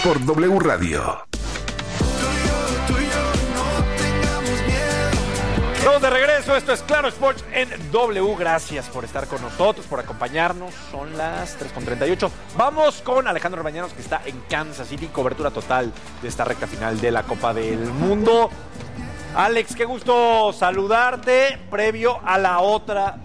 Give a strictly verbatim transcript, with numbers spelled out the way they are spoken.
por W Radio. Estamos de regreso, esto es Claro Sports en W. Gracias por estar con nosotros, por acompañarnos. Son las tres con treinta y ocho. Vamos con Alejandro Orbañanos, que está en Kansas City. Cobertura total de esta recta final de la Copa del Mundo. Alex, qué gusto saludarte previo a la otra